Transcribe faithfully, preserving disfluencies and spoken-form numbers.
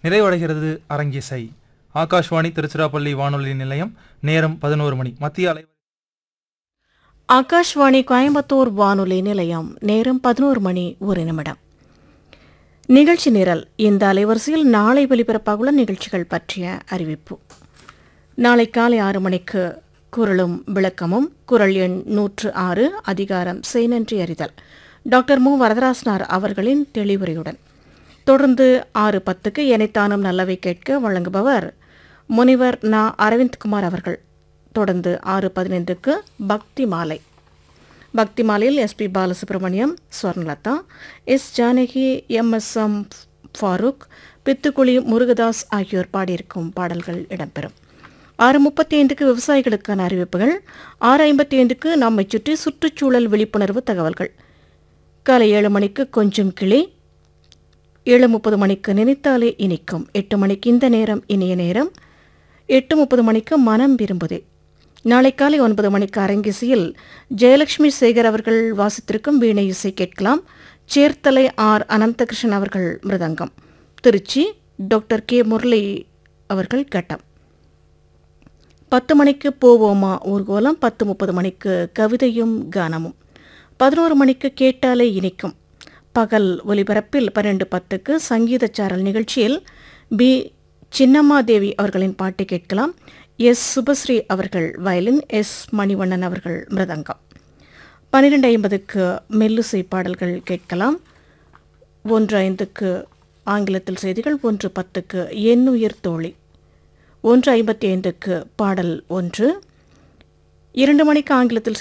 நிறைவடைகிறது அரங்கிசை. ஆகாஷ்வாணி திருச்சிராப்பள்ளி வானொலி நிலையம். நேரம் பதினோரு மணி. மத்திய அலை ஆகாஷ்வாணி கோயம்புத்தூர் வானொலி நிலையம். நேரம் பதினோரு மணி ஒரு நிமிடம். நிகழ்ச்சி நிரல். இந்த அலைவரிசையில் நாளை ஒலிபரப்பாகுள்ள நிகழ்ச்சிகள் பற்றிய அறிவிப்பு. நாளை காலை ஆறு மணிக்கு குரலும் விளக்கமும், குரல் எண் நூற்று ஆறு, அதிகாரம் செய்நன்றி அறிதல், டாக்டர் மு வரதராசனார் அவர்களின் தெளிவுரையுடன். தொடர்ந்து ஆறு பத்துக்கு எனைத்தானும் நல்லவை கேட்க வழங்குபவர் முனிவர் நா அரவிந்த்குமார் அவர்கள். தொடர்ந்து ஆறு பதினைந்துக்கு பக்தி மாலை. பக்தி மாலையில் S B Balasubramaniam, Swarnalatha, S Janaki, M S M Farooq, Pithukuli Murugadoss ஆகியோர் பாடியிருக்கும் பாடல்கள் இடம்பெறும். ஆறு முப்பத்தி ஐந்துக்கு விவசாயிகளுக்கான அறிவிப்புகள். ஆறு ஐம்பத்தி ஐந்துக்கு நம்மை சுற்றி சுற்றுச்சூழல் விழிப்புணர்வு தகவல்கள். காலை ஏழு மணிக்கு கொஞ்சம் கிளி. ஏழு முப்பது மணிக்கு நினைத்தாலே இனிக்கும். எட்டு மணிக்கு இந்த நேரம் இனிய நேரம். எட்டு முப்பது மணிக்கு மனம் விரும்புதே. நாளை காலை ஒன்பது மணிக்கு அரங்கிசையில் ஜெயலட்சுமி சேகர் அவர்கள் வாசித்திருக்கும் வீணை இசை கேட்கலாம். சேர்த்தலை ஆர் அனந்தகிருஷ்ணன் அவர்கள் மிருதங்கம். திருச்சி டாக்டர் கே முரளி அவர்கள் கட்டம். பத்து மணிக்கு போவோமா ஊர்கோலம். பத்து முப்பது மணிக்கு கவிதையும் கானமும். பதினோரு மணிக்கு கேட்டாலே இனிக்கும். பகல் ஒலிபரப்பில் பன்னெண்டு பத்துக்கு சங்கீதச்சாரல் நிகழ்ச்சியில் பி சின்னம்மாதேவி அவர்களின் பாட்டு கேட்கலாம். எஸ் சுபஸ்ரீ அவர்கள் வயலின், எஸ் மணிவண்ணன் அவர்கள் மிருதங்கம். பன்னிரெண்டு ஐம்பதுக்கு மெல்லுசை பாடல்கள் கேட்கலாம். ஒன்று ஐந்துக்கு ஆங்கிலத்தில் செய்திகள். ஒன்று பத்துக்கு எண்ணுயிர் தோழி. ஒன்று ஐம்பத்தி ஐந்துக்கு பாடல் ஒன்று. இரண்டு மணிக்கு ஆங்கிலத்தில்